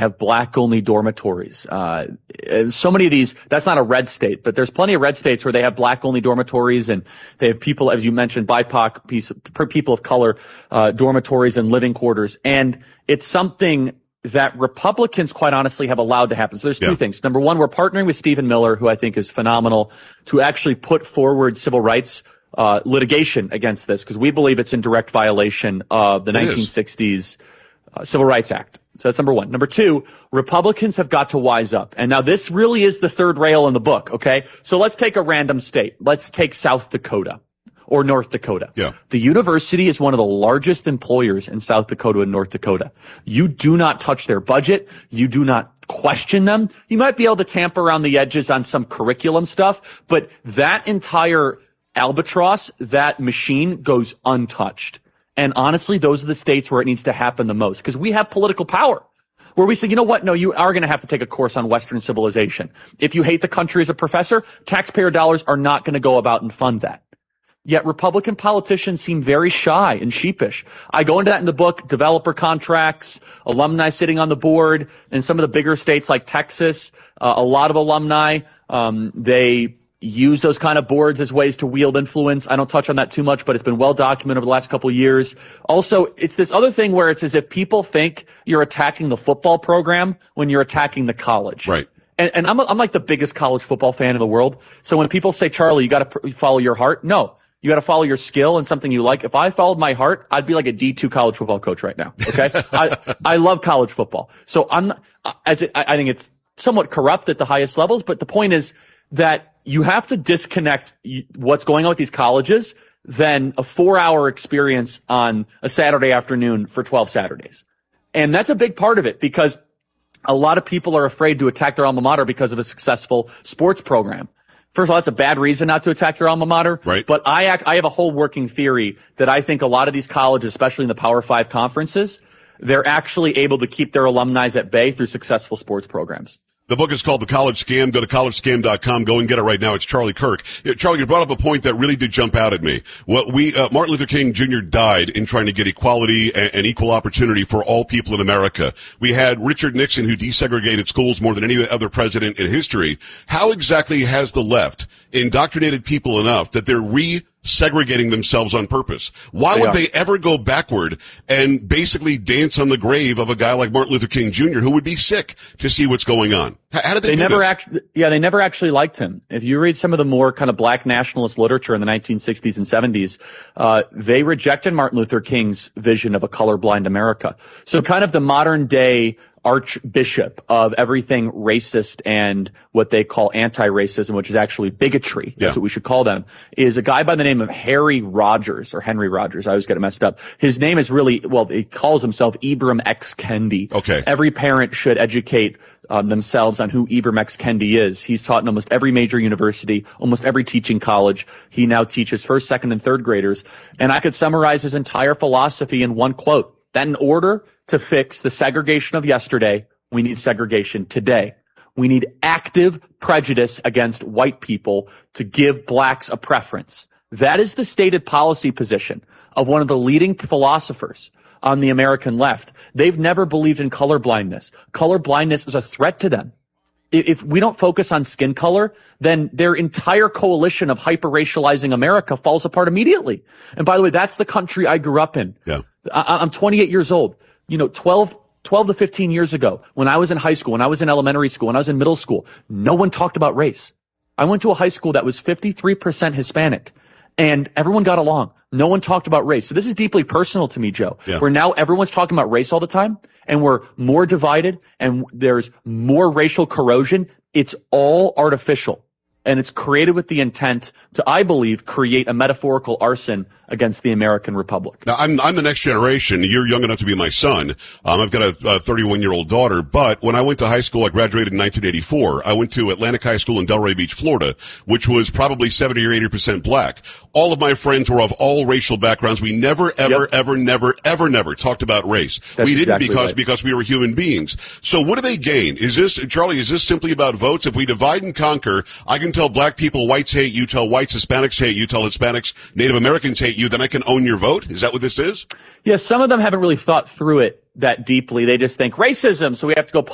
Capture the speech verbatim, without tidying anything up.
have black-only dormitories. Uh, so many of these, that's not a red state, but there's plenty of red states where they have black-only dormitories, and they have people, as you mentioned, B I P O C, piece, people of color, uh, dormitories and living quarters. And it's something that Republicans, quite honestly, have allowed to happen. So there's two yeah. things. Number one, we're partnering with Stephen Miller, who I think is phenomenal, to actually put forward civil rights uh litigation against this, because we believe it's in direct violation of the it nineteen sixties uh, Civil Rights Act. So that's number one. Number two, Republicans have got to wise up. And now this really is the third rail in the book, okay? So let's take a random state. Let's take South Dakota or North Dakota. Yeah. The university is one of the largest employers in South Dakota and North Dakota. You do not touch their budget. You do not question them. You might be able to tamper around the edges on some curriculum stuff, but that entire albatross, that machine goes untouched. And honestly, those are the states where it needs to happen the most, because we have political power where we say, you know what? No, you are going to have to take a course on Western civilization. If you hate the country as a professor, taxpayer dollars are not going to go about and fund that. Yet Republican politicians seem very shy and sheepish. I go into that in the book, developer contracts, alumni sitting on the board, in some of the bigger states like Texas, uh, a lot of alumni, um, they use those kind of boards as ways to wield influence. I don't touch on that too much, but it's been well documented over the last couple of years. Also, it's this other thing where it's as if people think you're attacking the football program when you're attacking the college. Right. And, and I'm, I'm like the biggest college football fan in the world. So when people say, Charlie, you got to pr- follow your heart. No, you got to follow your skill and something you like. If I followed my heart, I'd be like a D two college football coach right now. Okay. I, I love college football. So I'm, as it, I, I think it's somewhat corrupt at the highest levels, but the point is that you have to disconnect what's going on with these colleges than a four-hour experience on a Saturday afternoon for twelve Saturdays. And that's a big part of it, because a lot of people are afraid to attack their alma mater because of a successful sports program. First of all, that's a bad reason not to attack your alma mater. Right. But I act, I have a whole working theory that I think a lot of these colleges, especially in the Power Five conferences, they're actually able to keep their alumni at bay through successful sports programs. The book is called The College Scam. Go to college scam dot com. Go and get it right now. It's Charlie Kirk. Charlie, you brought up a point that really did jump out at me. What we, uh, Martin Luther King Junior died in trying to get equality and, and equal opportunity for all people in America. We had Richard Nixon, who desegregated schools more than any other president in history. How exactly has the left indoctrinated people enough that they're re segregating themselves on purpose? Why they would are. they ever go backward and basically dance on the grave of a guy like Martin Luther King Junior who would be sick to see what's going on? How, how did they, they do never this? actually, yeah, they never actually liked him. If you read some of the more kind of black nationalist literature in the nineteen sixties and seventies, uh, they rejected Martin Luther King's vision of a colorblind America. So kind of the modern day archbishop of everything racist and what they call anti-racism, which is actually bigotry. Yeah. That's what we should call them, is a guy by the name of Harry Rogers, or Henry Rogers. I always get it messed up. His name is really, well, he calls himself Ibram X. Kendi. Okay. Every parent should educate um, themselves on who Ibram X. Kendi is. He's taught in almost every major university, almost every teaching college. He now teaches first, second, and third graders. And I could summarize his entire philosophy in one quote: that in order to fix the segregation of yesterday, we need segregation today. We need active prejudice against white people to give blacks a preference. That is the stated policy position of one of the leading philosophers on the American left. They've never believed in colorblindness. Colorblindness is a threat to them. If we don't focus on skin color, then their entire coalition of hyper-racializing America falls apart immediately. And by the way, that's the country I grew up in. Yeah. I, I'm twenty-eight years old. You know, twelve, twelve to fifteen years ago, when I was in high school, when I was in elementary school, when I was in middle school, no one talked about race. I went to a high school that was fifty-three percent Hispanic, and everyone got along. No one talked about race. So this is deeply personal to me, Joe, yeah. where now everyone's talking about race all the time, and we're more divided, and there's more racial corrosion. It's all artificial. And it's created with the intent to, I believe, create a metaphorical arson against the American Republic. Now, I'm, I'm the next generation. You're young enough to be my son. Um, I've got a thirty-one-year-old daughter. But when I went to high school, I graduated in nineteen eighty-four. I went to Atlantic High School in Delray Beach, Florida, which was probably seventy or eighty percent black. All of my friends were of all racial backgrounds. We never, ever, Yep. ever, never, ever, never talked about race. That's we didn't exactly because right. because we were human beings. So what do they gain? Is this, Charlie, is this simply about votes? If we divide and conquer, I can tell black people whites hate you, tell whites Hispanics hate you, tell Hispanics Native Americans hate you, then I can own your vote? Is that what this is? Yes, some of them haven't really thought through it that deeply. They just think racism, so we have to go